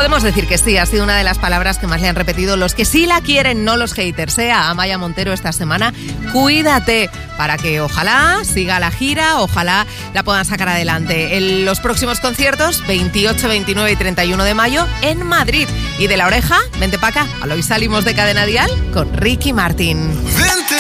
Podemos decir que sí, ha sido una de las palabras que más le han repetido los que sí la quieren, no los haters. A Amaia Montero esta semana, cuídate, para que ojalá siga la gira, ojalá la puedan sacar adelante. En los próximos conciertos, 28, 29 y 31 de mayo, en Madrid. Y de La Oreja, vente para acá. Hoy salimos de Cadena Dial con Ricky Martin. Vente